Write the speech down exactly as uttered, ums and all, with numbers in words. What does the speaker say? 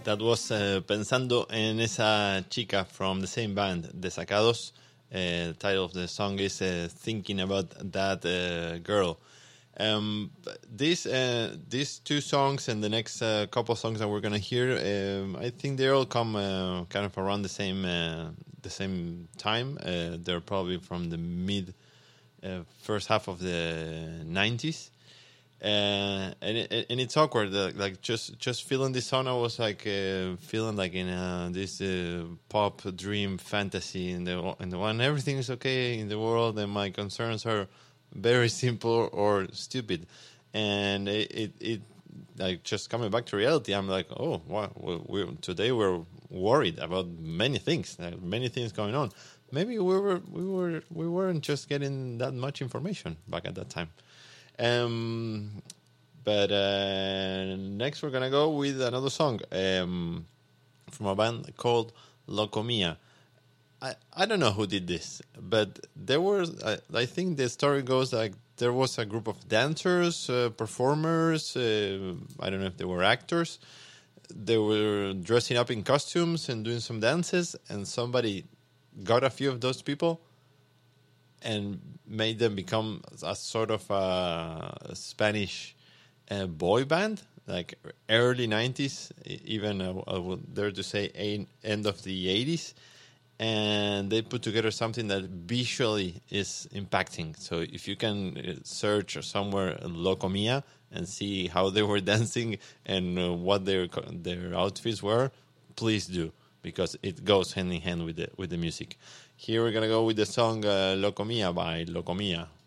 That was uh, Pensando en esa chica from the same band, Desacados. Uh, the title of the song is uh, Thinking About That uh, Girl. Um, these uh, these two songs and the next uh, couple songs that we're gonna hear, um, I think they all come uh, kind of around the same uh, the same time. Uh, they're probably from the mid uh, first half of the nineties. Uh, and it, and it's awkward. Uh, like just just feeling this song, I was like uh, feeling like in uh, this uh, pop dream fantasy in the in the one everything is okay in the world, and my concerns are very simple or stupid, and it it, it like just coming back to reality. I'm like, oh, wow, we, we, today we're worried about many things, like many things going on. Maybe we were we were we weren't just getting that much information back at that time. Um, but uh, next we're gonna go with another song um, from a band called Locomia. I, I don't know who did this, but there was I, I think the story goes like there was a group of dancers, uh, performers. Uh, I don't know if they were actors. They were dressing up in costumes and doing some dances, and somebody got a few of those people and made them become a sort of a Spanish uh, boy band, like early nineties, even uh, I would dare to say a, end of the eighties. And they put together something that visually is impacting. So if you can search somewhere Locomia and see how they were dancing and uh, what their their outfits were, please do, because it goes hand in hand with the with the music. Here we're gonna go with the song uh, Locomia by Locomia.